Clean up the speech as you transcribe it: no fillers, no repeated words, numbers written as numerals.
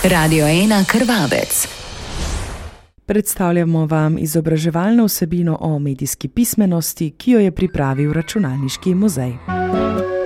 Radio 1 Krvavec. Predstavljamo vam izobraževalno vsebino o medijski pismenosti, ki jo je pripravil Računalniški muzej.